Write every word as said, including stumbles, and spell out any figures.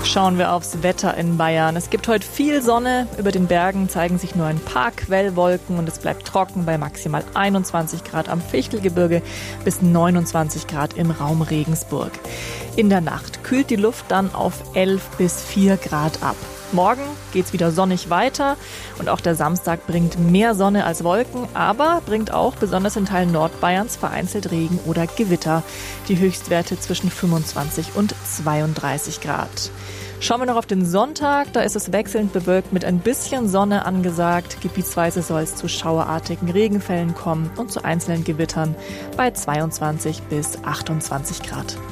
Schauen wir aufs Wetter in Bayern. Es gibt heute viel Sonne. Über den Bergen zeigen sich nur ein paar Quellwolken und es bleibt trocken bei maximal einundzwanzig Grad am Fichtelgebirge bis neunundzwanzig Grad im Raum Regensburg. In der Nacht kühlt die Luft dann auf elf bis vier Grad ab. Morgen geht's wieder sonnig weiter und auch der Samstag bringt mehr Sonne als Wolken, aber bringt auch besonders in Teilen Nordbayerns vereinzelt Regen oder Gewitter. Die Höchstwerte zwischen fünfundzwanzig und zweiunddreißig Grad. Schauen wir noch auf den Sonntag, da ist es wechselnd bewölkt mit ein bisschen Sonne angesagt. Gebietsweise soll es zu schauerartigen Regenfällen kommen und zu einzelnen Gewittern bei zweiundzwanzig bis achtundzwanzig Grad.